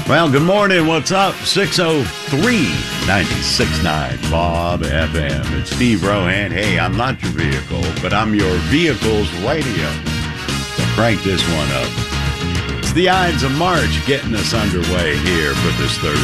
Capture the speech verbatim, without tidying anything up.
Well, good morning. What's up? six oh three, ninety-six point nine Bob F M. It's Steve Rohan. Hey, I'm not your vehicle, but I'm your vehicle's radio. So crank this one up. It's the Ides of March getting us underway here for this Thursday.